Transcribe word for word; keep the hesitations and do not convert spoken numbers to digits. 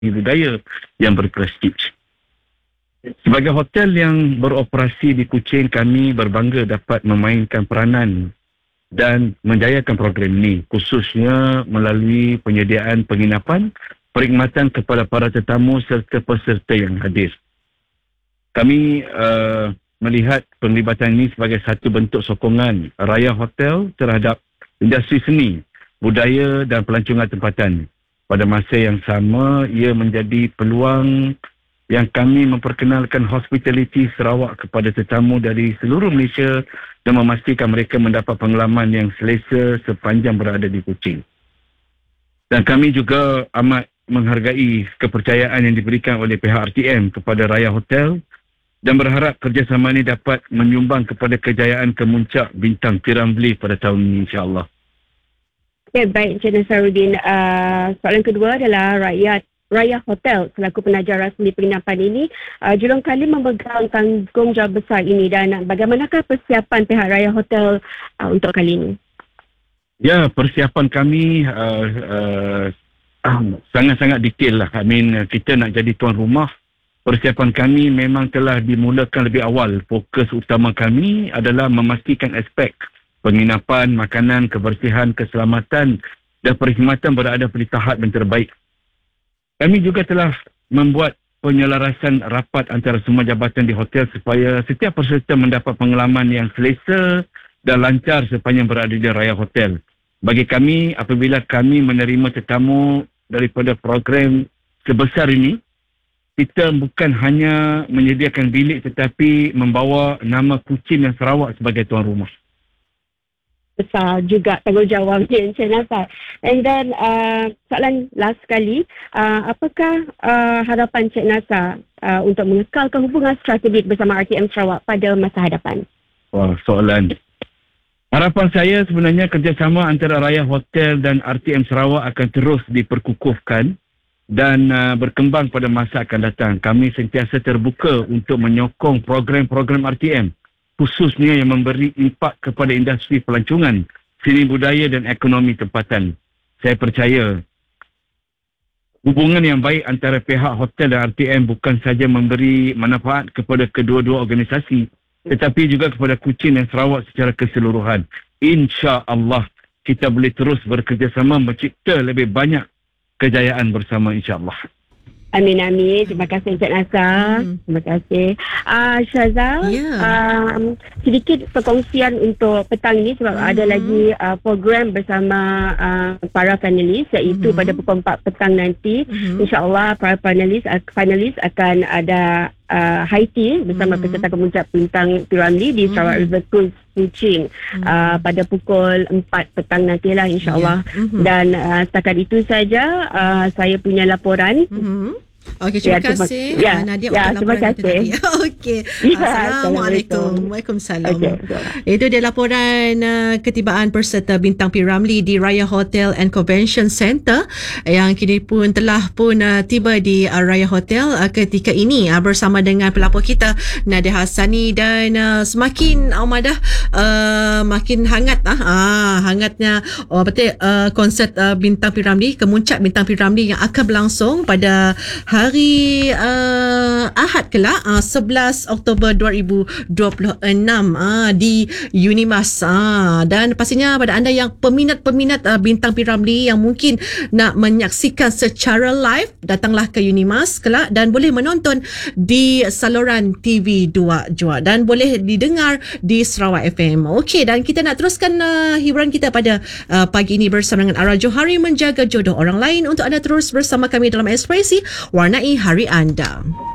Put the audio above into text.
budaya yang berprestij. Sebagai hotel yang beroperasi di Kuching, kami berbangga dapat memainkan peranan dan menjayakan program ini, khususnya melalui penyediaan penginapan, perkhidmatan kepada para tetamu serta peserta yang hadir. Kami uh, melihat penglibatan ini sebagai satu bentuk sokongan Raya Hotel terhadap industri seni, budaya dan pelancongan tempatan. Pada masa yang sama, ia menjadi peluang yang kami memperkenalkan hospitality Sarawak kepada tetamu dari seluruh Malaysia dan memastikan mereka mendapat pengalaman yang selesa sepanjang berada di Kuching. Dan kami juga amat menghargai kepercayaan yang diberikan oleh pihak R T M kepada Raya Hotel dan berharap kerjasama ini dapat menyumbang kepada kejayaan kemuncak bintang P. Ramlee pada tahun ini, insyaAllah. Ya, baik, Encik Nasaruddin. Uh, soalan kedua adalah rakyat Raya Hotel selaku penaja rasmi penginapan ini uh, julung kali memegang tanggungjawab besar ini, dan bagaimanakah persiapan pihak Raya Hotel uh, untuk kali ini? Ya, persiapan kami uh, uh, uh, sangat-sangat detail lah. I mean, kita nak jadi tuan rumah. Persiapan kami memang telah dimulakan lebih awal. Fokus utama kami adalah memastikan aspek penginapan, makanan, kebersihan, keselamatan dan perkhidmatan berada pada tahap yang terbaik. Kami juga telah membuat penyelarasan rapat antara semua jabatan di hotel supaya setiap peserta mendapat pengalaman yang selesa dan lancar sepanjang berada di Raya Hotel. Bagi kami, apabila kami menerima tetamu daripada program sebesar ini, kita bukan hanya menyediakan bilik tetapi membawa nama Kuching dan Sarawak sebagai tuan rumah. Besar juga tanggungjawabnya, Encik Nasar. And then uh, soalan last sekali, uh, apakah uh, harapan Encik Nasar uh, untuk mengekalkan hubungan strategik bersama R T M Sarawak pada masa hadapan? Wah, soalan. Harapan saya sebenarnya kerjasama antara Raya Hotel dan R T M Sarawak akan terus diperkukuhkan dan uh, berkembang pada masa akan datang. Kami sentiasa terbuka untuk menyokong program-program R T M, khususnya yang memberi impak kepada industri pelancongan, seni budaya dan ekonomi tempatan. Saya percaya hubungan yang baik antara pihak hotel dan R T M bukan saja memberi manfaat kepada kedua-dua organisasi, tetapi juga kepada Kuching dan Sarawak secara keseluruhan. Insya-Allah kita boleh terus bekerjasama mencipta lebih banyak kejayaan bersama, insya-Allah. Amin, amin. Terima kasih Encik Nasar. Hmm. Terima kasih. Uh, Syazal, yeah. um, sedikit perkongsian untuk petang ini sebab hmm. ada lagi uh, program bersama uh, para panelis, iaitu hmm. pada pukul empat petang nanti. Hmm. InsyaAllah para panelis, uh, panelis akan ada uh, high tea bersama hmm. peserta kemuncak bintang P. Ramlee di Sarawak hmm. River Cruise Kuching hmm. uh, pada pukul empat petang nantilah, insyaAllah. Yeah. Mm-hmm. Dan uh, setakat itu saja uh, saya punya laporan. Mm-hmm. Okey, terima ya, kasih ya, uh, Nadia ya, untuk laporan kita tadi. Okey. Ya, Assalamualaikum. Waalaikumsalam. Okay, itu dia laporan uh, ketibaan peserta bintang P. Ramlee di Raya Hotel and Convention Centre yang kini pun telah pun uh, tiba di uh, Raya Hotel uh, ketika ini uh, bersama dengan pelapor kita Nadia Hassani, dan uh, semakin Aumadah uh, makin hangat ah uh, hangatnya oh, betul uh, konsert uh, bintang P. Ramlee, kemuncak bintang P. Ramlee yang akan berlangsung pada hari uh, Ahad kelak uh, sebelas Oktober dua ribu dua puluh enam uh, di Unimas, uh, dan pastinya pada anda yang peminat-peminat uh, bintang P. Ramlee yang mungkin nak menyaksikan secara live, datanglah ke Unimas kelak dan boleh menonton di saluran T V dua Jua dan boleh didengar di Sarawak F M. Okey, dan kita nak teruskan uh, hiburan kita pada uh, pagi ini bersama dengan Ara Johari, menjaga jodoh orang lain, untuk anda terus bersama kami dalam Ekspresi, warnai hari anda.